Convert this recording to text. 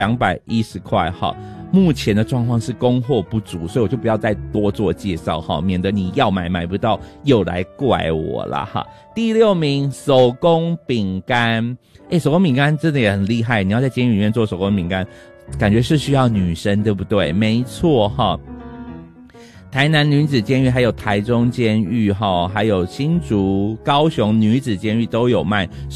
210块哈。目前的状况是供货不足，所以我就不要再多做介绍哈，免得你要买不到又来怪我啦哈。第6名手工饼干，手工饼干真的也很厉害，你要在监狱里面做手工饼干，感觉是需要女生对不对？没错哈。台南女子监狱还有台中监狱哈，还有新竹、高雄女子监狱都有卖